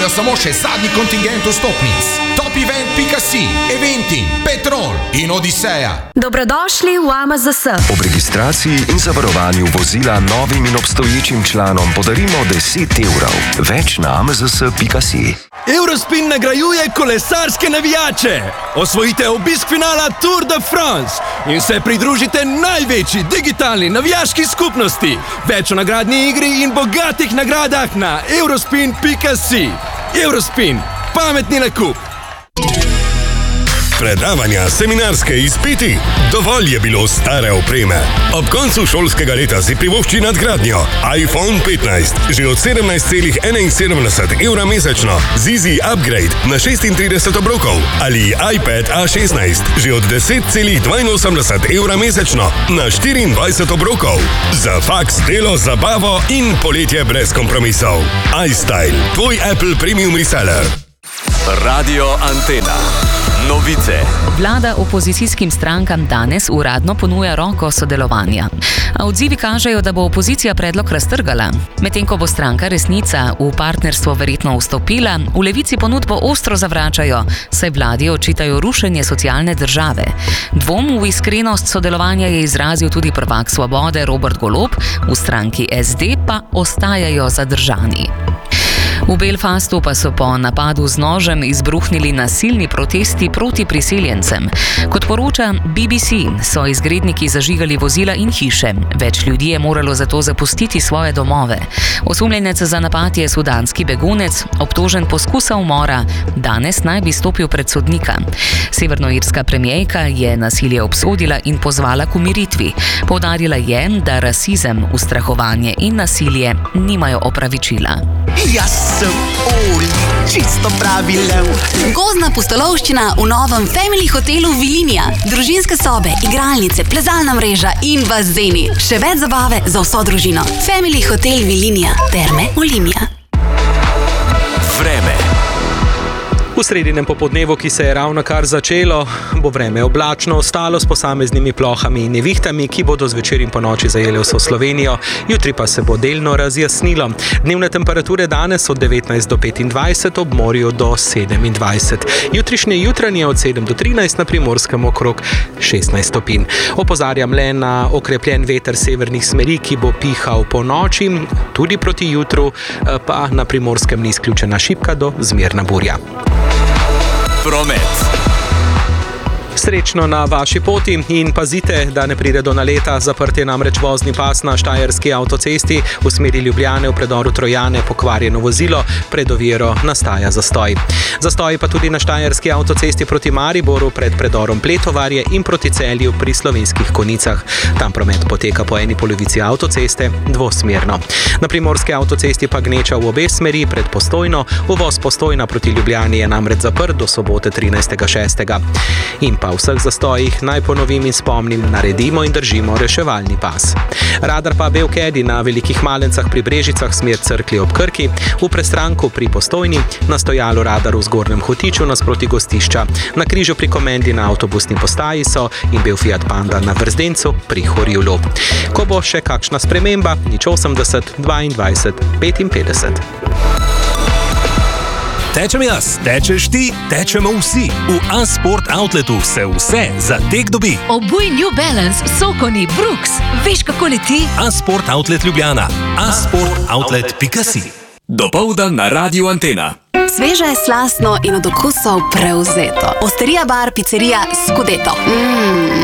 voljo samo še zadnji kontingent vstopnic. Topevent.si, Eventim, Petrol in Odiseja. Dobrodošli v AMZS. Ob registraciji in zavarovanju vozila novim in obstoječim članom podarimo 10 evrov. Več na amzs.si. Eurospin nagrajuje kolesarske navijače. Osvojite obisk finala Tour de France in se pridružite največji digitalni navijaški skupnosti. Več o nagradni igri in bogatih nagradah na eurospin.si. Eurospin, pametni nakup. Predavanja, seminarske izpiti. Dovolj je bilo stare opreme. Ob koncu šolskega leta si privošči nadgradnjo. iPhone 15, že od 17,71 evra mesečno. Zizi Upgrade na 36 obrokov. Ali iPad A16, že od 10,82 evra mesečno na 24 obrokov. Za faks, delo, zabavo in poletje brez kompromisov. iStyle, tvoj Apple Premium Reseller. Radio Antena. Novice. Vlada opozicijskim strankam danes uradno ponuja roko sodelovanja. A odzivi kažejo, da bo opozicija predlog raztrgala. Medtem ko bo stranka Resnica v partnerstvo verjetno vstopila, v Levici ponudbo ostro zavračajo, saj vladi očitajo rušenje socialne države. Dvom v iskrenost sodelovanja je izrazil tudi prvak Svobode Robert Golob, v stranki SD pa ostajajo zadržani. V Belfastu pa so po napadu z nožem izbruhnili nasilni protesti proti priseljencem. Kot poroča BBC, so izgredniki zažigali vozila in hiše. Več ljudi je moralo zato zapustiti svoje domove. Osumljenec za napad je sudanski begunec, obtožen poskusa umora. Danes naj bi stopil pred sodnika. Severnoirska premierka je nasilje obsodila in pozvala k umiritvi. Poudarila je, da rasizem, ustrahovanje in nasilje nimajo opravičila. Jaz sem Oli, čisto pravi lev. Gozdna pustolovščina v novem Family hotelu Vilinija. Družinske sobe, igralnice, plezalna mreža in bazeni. Še več zabave za vso družino. Family hotel Vilinija. Terme Olimia. Vreme. V sredinem popoldnevu, ki se je ravnokar začelo, bo vreme oblačno ostalo s posameznimi plohami in nevihtami, ki bodo zvečer in ponoči zajele vso Slovenijo. Jutri pa se bo delno razjasnilo. Dnevne temperature danes od 19 do 25, ob morju do 27. Jutrišnje jutranje od 7 do 13, na Primorskem okrog 16 stopinj. Opozarjam le na okrepljen veter severnih smeri, ki bo pihal po noči, tudi proti jutru, pa na Primorskem ni izključena šibka do zmerna burja. Promet. Srečno na vaši poti in pazite, da ne pride do naleta. Zaprt je namreč vozni pas na štajerski avtocesti v smeri Ljubljane v predoru Trojane, pokvarjeno vozilo, pred oviro nastaja zastoj. Zastoj pa tudi na štajerski avtocesti proti Mariboru pred predorom Pletovarje in proti Celju pri Slovenskih Konicah. Tam promet poteka po eni polovici avtoceste dvosmerno. Na primorski avtocesti pa gneča v obe smeri pred Postojno, uvoz Postojna proti Ljubljani je namreč zaprt do sobote 13.6. In pa v vseh zastojih naj ponovim in spomnim, naredimo in držimo reševalni pas. Radar pa Belkedi na Velikih Malencah pri Brežicah smer Cerklje ob Krki, v Prestranku pri Postojni, na stojalu radaru v Zgornjem Hotiču nasproti gostišča, na križu pri Komendi na avtobusni postaji so in bil Fiat Panda na Vrzdencu pri Horjulu. Ko bo še kakšna sprememba, 080 22 55. Tečem jaz, tečeš ti, tečemo vsi. V A-Sport Outletu se vse za tek dobi. Obuj New Balance, Sokoni, Brooks. Veš, kako leti? A-Sport Outlet Ljubljana. A-Sportoutlet.si. Dopoldan na Radio Antena. Sveže, slastno in od okusov prevzeto. Osterija bar, pizzerija Scudetto.